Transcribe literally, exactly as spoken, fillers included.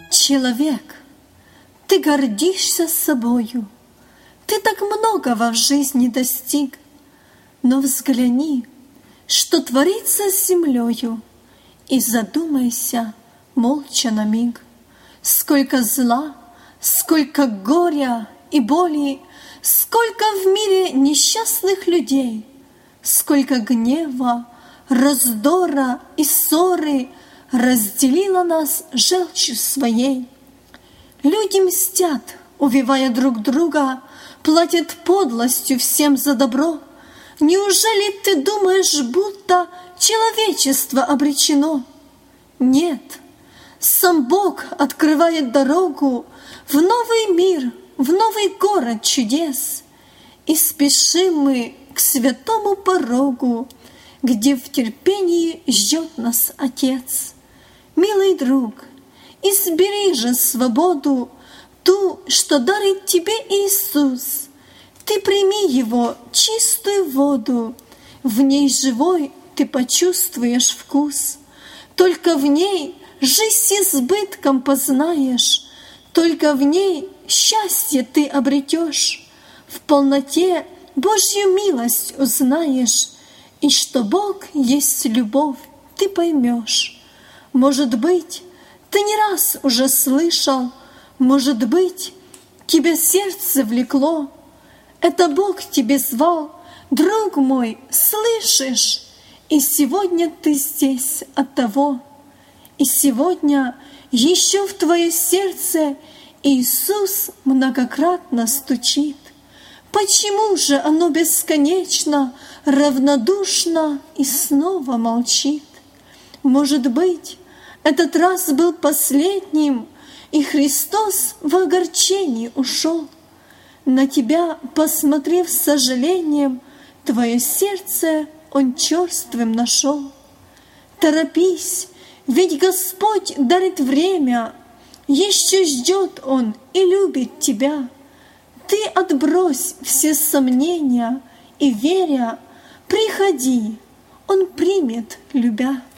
Человек, ты гордишься собою, ты так многого в жизни достиг, но взгляни, что творится с землею, и задумайся молча на миг. Сколько зла, сколько горя и боли, сколько в мире несчастных людей, сколько гнева, раздора и ссоры разделила нас желчью своей. Люди мстят, убивая друг друга, платят подлостью всем за добро. Неужели ты думаешь, будто человечество обречено? Нет, сам Бог открывает дорогу в новый мир, в новый город чудес. И спешим мы к святому порогу, где в терпении ждет нас Отец. Милый друг, избери же свободу, ту, что дарит тебе Иисус. Ты прими Его чистую воду, в ней живой ты почувствуешь вкус. Только в ней жизнь с избытком познаешь, только в ней счастье ты обретешь, в полноте Божью милость узнаешь, и что Бог есть любовь, ты поймешь. Может быть, ты не раз уже слышал, может быть, тебя сердце влекло. Это Бог тебе звал, друг мой, слышишь? И сегодня ты здесь от того. И сегодня еще в твое сердце Иисус многократно стучит. Почему же оно бесконечно, равнодушно и снова молчит? Может быть, этот раз был последним, и Христос в огорчении ушел. На тебя, посмотрев с сожалением, твое сердце Он черствым нашел. Торопись, ведь Господь дарит время, еще ждет Он и любит тебя. Ты отбрось все сомнения и, веря, приходи, Он примет, любя.